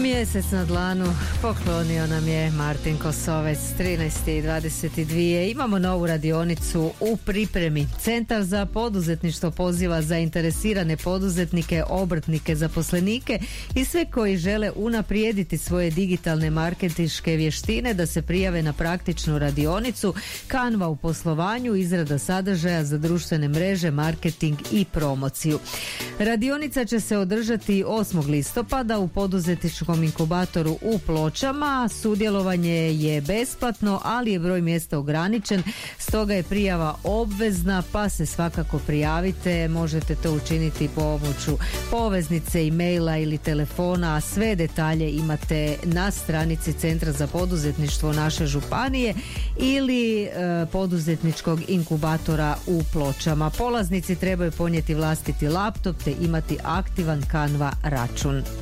Mjesec na dlanu poklonio nam je Martin Kosovec, 13:22. Imamo novu radionicu u pripremi. Centar za poduzetništvo poziva zainteresirane poduzetnike, obrtnike, zaposlenike i sve koji žele unaprijediti svoje digitalne marketinške vještine da se prijave na praktičnu radionicu Canva u poslovanju, izrada sadržaja za društvene mreže, marketing i promociju. Radionica će se održati 8. listopada u poduzetničkom inkubatoru u Pločama. Sudjelovanje je besplatno, ali je broj mjesta ograničen, stoga je prijava obvezna, pa se svakako prijavite. Možete to učiniti pomoću poveznice, e-maila ili telefona, a sve detalje imate na stranici Centra za poduzetništvo naše županije ili poduzetničkog inkubatora u Pločama. Polaznici trebaju ponijeti vlastiti laptop te imati aktivan Canva račun.